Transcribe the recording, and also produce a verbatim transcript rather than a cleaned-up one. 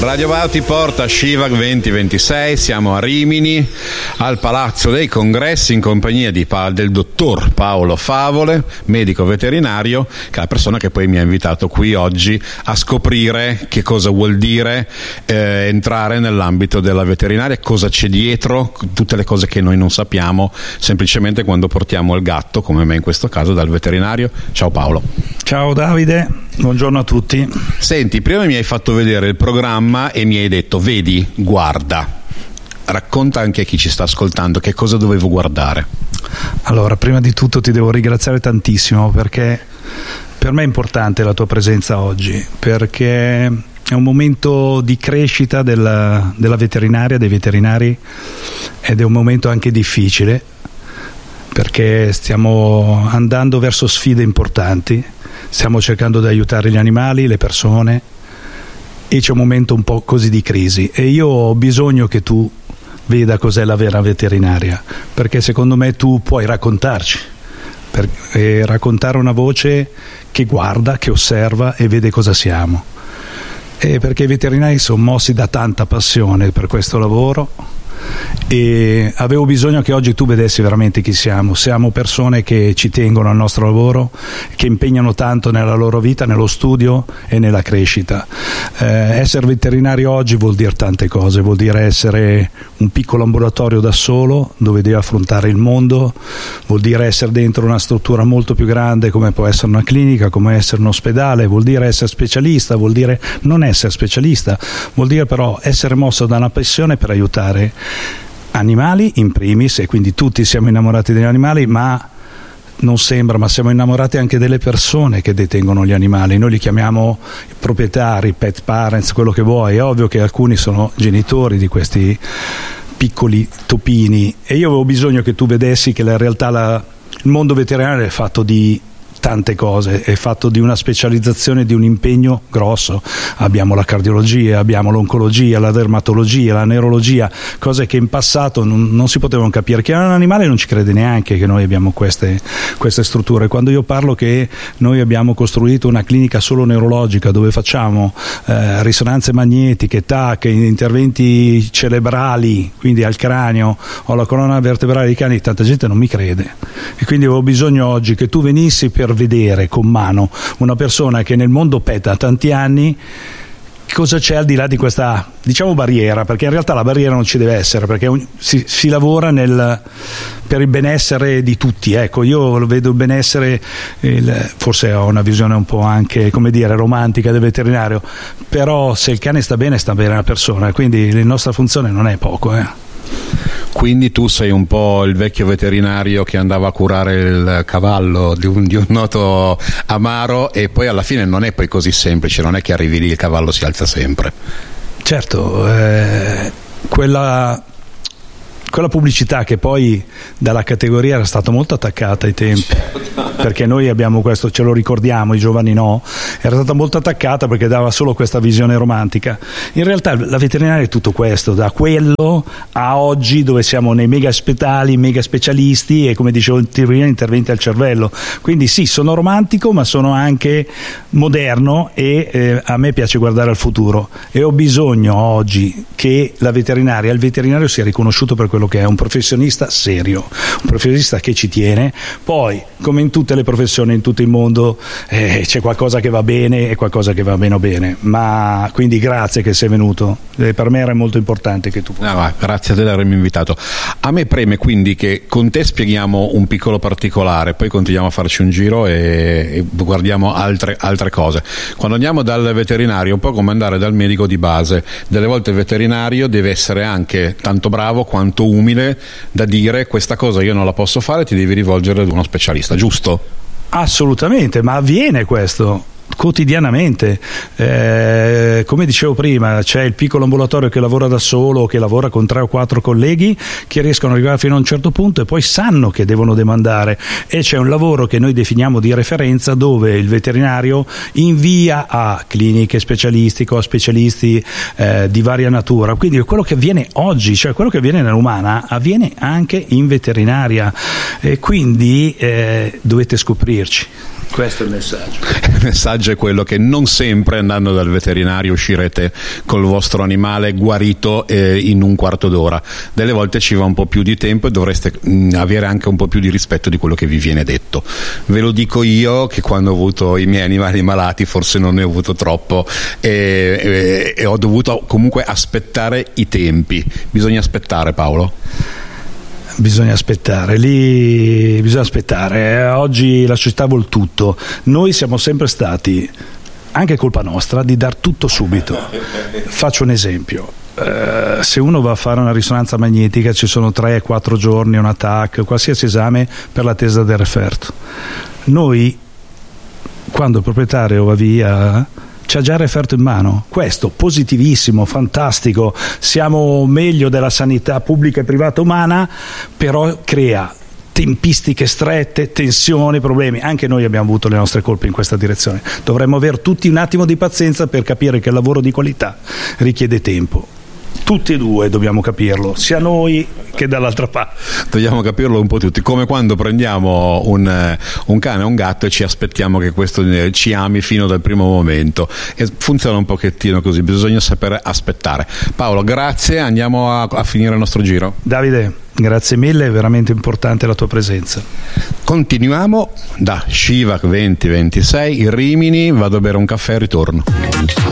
Radio Wow ti porta a Shivac venti ventisei, siamo a Rimini, al Palazzo dei Congressi, in compagnia di pa- del dottor Paolo Favole, medico veterinario, che è la persona che poi mi ha invitato qui oggi a scoprire che cosa vuol dire eh, entrare nell'ambito della veterinaria, cosa c'è dietro, tutte le cose che noi non sappiamo, semplicemente quando portiamo il gatto, come me in questo caso, dal veterinario. Ciao Paolo. Ciao Davide, buongiorno a tutti. Senti, prima mi hai fatto vedere il programma e mi hai detto, vedi, guarda. Racconta anche a chi ci sta ascoltando che cosa dovevo guardare. Allora, prima di tutto ti devo ringraziare tantissimo, perché per me è importante la tua presenza oggi, perché è un momento di crescita della, della veterinaria, dei veterinari, ed è un momento anche difficile, perché stiamo andando verso sfide importanti, stiamo cercando di aiutare gli animali, le persone, e c'è un momento un po' così di crisi, e io ho bisogno che tu veda cos'è la vera veterinaria, perché secondo me tu puoi raccontarci, per, eh, raccontare una voce che guarda, che osserva e vede cosa siamo, e perché i veterinari sono mossi da tanta passione per questo lavoro, e avevo bisogno che oggi tu vedessi veramente chi siamo. Siamo persone che ci tengono al nostro lavoro, che impegnano tanto nella loro vita, nello studio e nella crescita. Eh, essere veterinario oggi vuol dire tante cose, vuol dire essere un piccolo ambulatorio da solo dove devi affrontare il mondo, vuol dire essere dentro una struttura molto più grande come può essere una clinica, come essere un ospedale, vuol dire essere specialista, vuol dire non essere specialista, vuol dire però essere mosso da una passione per aiutare animali in primis, e quindi tutti siamo innamorati degli animali, ma non sembra, ma siamo innamorati anche delle persone che detengono gli animali. Noi li chiamiamo proprietari, pet parents, quello che vuoi. È ovvio che alcuni sono genitori di questi piccoli topini, e io avevo bisogno che tu vedessi che in realtà la, il mondo veterinario è fatto di tante cose, è fatto di una specializzazione, di un impegno grosso. Abbiamo la cardiologia, abbiamo l'oncologia, la dermatologia, la neurologia, cose che in passato non, non si potevano capire. Chi è un animale non ci crede neanche che noi abbiamo queste, queste strutture. Quando io parlo che noi abbiamo costruito una clinica solo neurologica dove facciamo eh, risonanze magnetiche, T A C, interventi cerebrali, quindi al cranio o alla colonna vertebrale dei cani, tanta gente non mi crede, e quindi avevo bisogno oggi che tu venissi per vedere con mano una persona che nel mondo pet da tanti anni cosa c'è al di là di questa, diciamo, barriera, perché in realtà la barriera non ci deve essere, perché un, si, si lavora nel, per il benessere di tutti. Ecco, io lo vedo il benessere, il, forse ho una visione un po' anche, come dire, romantica del veterinario, però se il cane sta bene sta bene la persona, quindi la nostra funzione non è poco, eh. Quindi tu sei un po' il vecchio veterinario che andava a curare il cavallo di un, di un noto amaro, e poi alla fine non è poi così semplice, non è che arrivi lì e il cavallo si alza sempre. Certo, eh, quella, quella pubblicità che poi dalla categoria era stata molto attaccata ai tempi, perché noi abbiamo questo, ce lo ricordiamo, i giovani no, era stata molto attaccata perché dava solo questa visione romantica. In realtà la veterinaria è tutto questo, da quello a oggi dove siamo nei mega ospedali, mega specialisti e, come dicevo prima, interventi al cervello. Quindi sì, sono romantico ma sono anche moderno, e eh, a me piace guardare al futuro, e ho bisogno oggi che la veterinaria, il veterinario sia riconosciuto per quello che è, un professionista serio, un professionista che ci tiene. Poi, come in tutte le professioni in tutto il mondo, eh, c'è qualcosa che va bene e qualcosa che va meno bene, ma quindi grazie che sei venuto, eh, per me era molto importante che tu no, va, grazie a te di avermi invitato. A me preme quindi che con te spieghiamo un piccolo particolare, poi continuiamo a farci un giro e, e guardiamo altre, altre cose. Quando andiamo dal veterinario è un po' come andare dal medico di base, delle volte il veterinario deve essere anche tanto bravo quanto umile da dire questa cosa io non la posso fare, ti devi rivolgere ad uno specialista, giusto? Assolutamente, ma avviene questo quotidianamente, eh, come dicevo prima, c'è il piccolo ambulatorio che lavora da solo, che lavora con tre o quattro colleghi che riescono ad arrivare fino a un certo punto e poi sanno che devono demandare, e c'è un lavoro che noi definiamo di referenza dove il veterinario invia a cliniche specialistiche o a specialisti eh, di varia natura. Quindi quello che avviene oggi, cioè quello che avviene nell'umana, avviene anche in veterinaria, e quindi eh, dovete scoprirci. Questo è il messaggio. messaggio è quello che non sempre andando dal veterinario uscirete col vostro animale guarito eh, in un quarto d'ora. Delle volte ci va un po' più di tempo e dovreste mh, avere anche un po' più di rispetto di quello che vi viene detto. Ve lo dico io che quando ho avuto i miei animali malati forse non ne ho avuto troppo e, e, e ho dovuto comunque aspettare i tempi. Bisogna aspettare, Paolo? Bisogna aspettare, lì bisogna aspettare. Oggi la società vuol tutto. Noi siamo sempre stati, anche colpa nostra, di dar tutto subito. Faccio un esempio. Uh, se uno va a fare una risonanza magnetica ci sono tre quattro giorni, un T A C, qualsiasi esame per l'attesa del referto. Noi, quando il proprietario va via, c'ha già il referto in mano. Questo positivissimo, fantastico, siamo meglio della sanità pubblica e privata umana, però crea tempistiche strette, tensioni, problemi. Anche noi abbiamo avuto le nostre colpe in questa direzione. Dovremmo avere tutti un attimo di pazienza per capire che il lavoro di qualità richiede tempo. Tutti e due dobbiamo capirlo, sia noi che dall'altra parte. Dobbiamo capirlo un po' tutti, come quando prendiamo un, un cane o un gatto e ci aspettiamo che questo ci ami fino dal primo momento, e funziona un pochettino così, bisogna sapere aspettare. Paolo, grazie, andiamo a, a finire il nostro giro. Davide, grazie mille, è veramente importante la tua presenza. Continuiamo da Shivac venti ventisei, Rimini, vado a bere un caffè e ritorno.